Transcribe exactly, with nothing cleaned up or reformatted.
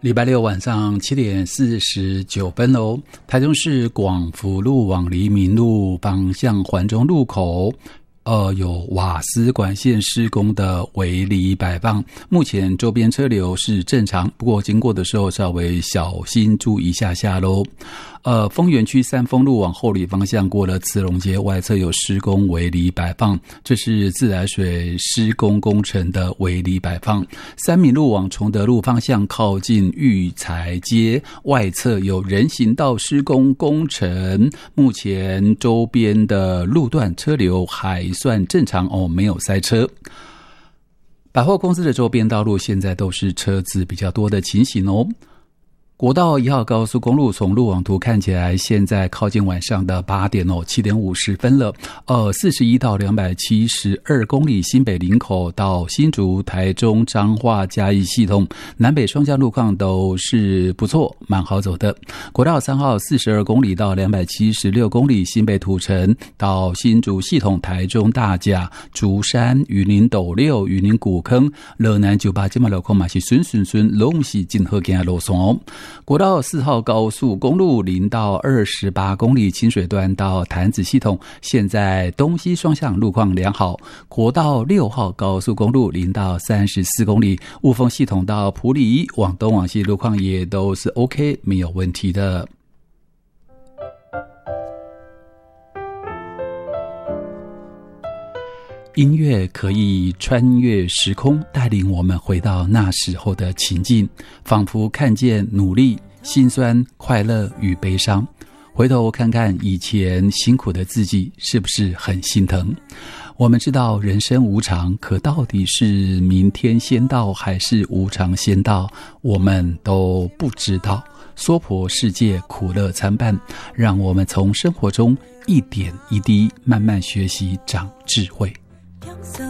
礼拜六晚上七点四十九分哦，台中市广福路往黎明路方向环中路口呃，有瓦斯管线施工的围篱摆放，目前周边车流是正常，不过经过的时候稍微小心注意一下下咯。呃，丰原区三丰路往后里方向过了慈龙街外侧有施工围篱摆放，这是自来水施工工程的围篱摆放。三民路往崇德路方向靠近育才街外侧有人行道施工工程，目前周边的路段车流还算正常哦，没有塞车。百货公司的周边道路现在都是车子比较多的情形哦。国道一号高速公路从路网图看起来，现在靠近晚上的八点哦，七点五十分了。呃，四十一到两百七十二公里，新北林口到新竹、台中、彰化、嘉义系统南北双向路况都是不错，蛮好走的。国道三号四十二公里到两百七十六公里，新北土城到新竹系统台中大甲、竹山、云林斗六、云林古坑、乐南九八这马路况嘛是顺顺顺，拢是真好行的路线哦。国道四号高速公路零到二十八公里，清水段到潭子系统现在东西双向路况良好。国道六号高速公路零到三十四公里，雾峰系统到埔里往东往西路况也都是 OK， 没有问题的。音乐可以穿越时空，带领我们回到那时候的情境，仿佛看见努力、辛酸、快乐与悲伤。回头看看以前辛苦的自己，是不是很心疼？我们知道人生无常，可到底是明天先到还是无常先到，我们都不知道。娑婆世界苦乐参半，让我们从生活中一点一滴慢慢学习，长智慧。